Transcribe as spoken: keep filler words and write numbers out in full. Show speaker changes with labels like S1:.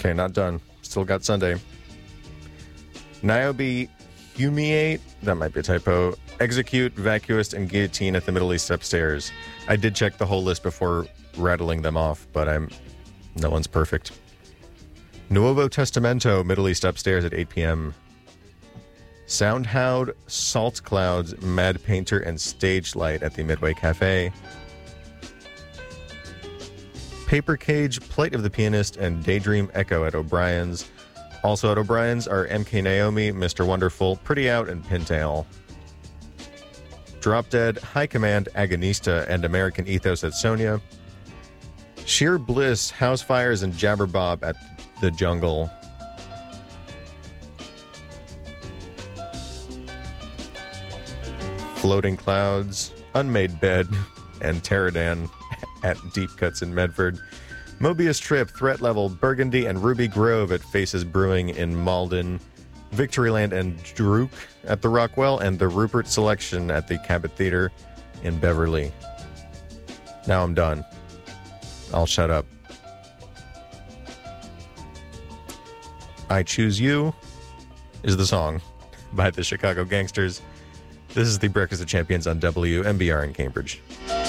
S1: Okay, not done. Still got Sunday. Niobe, Humiate, that might be a typo. Execute, Vacuist, and Guillotine at the Middle East upstairs. I did check the whole list before rattling them off, but I'm no one's perfect. Nuevo Testamento, Middle East upstairs at eight p.m. Soundhound, Salt Clouds, Mad Painter, and Stage Light at the Midway Cafe. Paper Cage, Plight of the Pianist, and Daydream Echo at O'Brien's. Also at O'Brien's are M K Naomi, Mister Wonderful, Pretty Out, and Pintail. Drop Dead, High Command, Agonista, and American Ethos at Sonia. Sheer Bliss, House Fires, and Jabberbob at The Jungle. Floating Clouds, Unmade Bed, and Terradan at Deep Cuts in Medford. Mobius Trip, Threat Level, Burgundy, and Ruby Grove at Faces Brewing in Malden. Victoryland and Drook at the Rockwell, and the Rupert Selection at the Cabot Theater in Beverly. Now I'm done. I'll shut up. I Choose You is the song by the Chicago Gangsters. This is the Breakfast of Champions on W M B R in Cambridge.